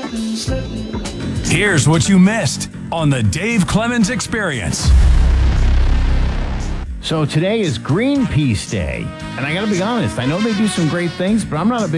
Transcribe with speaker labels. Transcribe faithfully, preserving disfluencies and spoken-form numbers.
Speaker 1: Here's what you missed on the Dave Clemens Experience.
Speaker 2: So today is Greenpeace Day, and I got to be honest, I know they do some great things, but I'm not a big